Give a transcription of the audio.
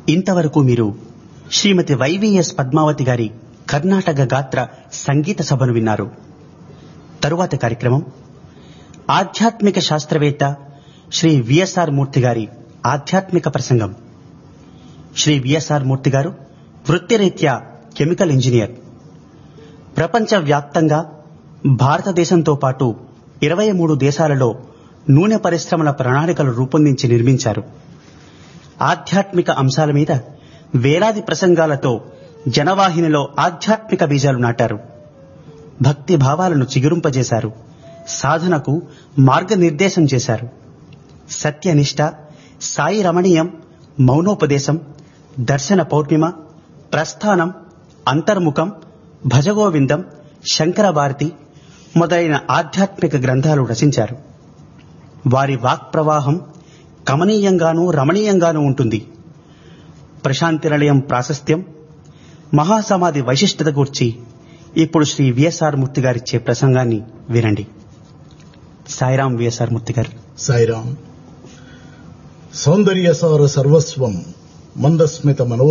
ఇంతవరకు మీరు శ్రీమతి వైవిఎస్ పద్మావతి గారి కర్ణాటక గాత్ర సంగీత సభను విన్నారు. తరువాత కార్యక్రమం ఆధ్యాత్మిక శాస్త్రవేత్త శ్రీ విఎస్ఆర్ మూర్తి గారి ఆధ్యాత్మిక ప్రసంగం. శ్రీ విఎస్ఆర్ మూర్తి గారు వృత్తిరీత్యా కెమికల్ ఇంజనీర్. ప్రపంచవ్యాప్తంగా భారతదేశంతో పాటు 23 దేశాలలో నూనె పరిశ్రమల ప్రణాళికలు రూపొందించి నిర్మించారు. ఆధ్యాత్మిక అంశాల మీద వేలాది ప్రసంగాలతో జనవాహినిలో ఆధ్యాత్మిక బీజాలు నాటారు. భక్తి భావాలను చిగురింపజేశారు. సాధనకు మార్గనిర్దేశం చేశారు. సత్యనిష్ట, సాయి రమణీయం, మౌనోపదేశం, దర్శన పౌర్ణిమ, ప్రస్థానం, అంతర్ముఖం, భజగోవిందం, శంకర భారతి మొదలైన ఆధ్యాత్మిక గ్రంథాలు రచించారు. వారి వాక్ ప్రవాహం కమనీయంగానూ రమణీయంగానూ ఉంటుంది. ప్రశాంతి నిలయం ప్రాశస్త్యం, మహాసమాధి వైశిష్టత గూర్చి ఇప్పుడు శ్రీ విఎస్ఆర్ మూర్తి గారిచ్చే ప్రసంగాన్ని వినండి. సాయిరాం విఎస్ఆర్ మూర్తి గారు. సాయిరాం. సౌందర్యసార సర్వస్వం మందస్మిత మనో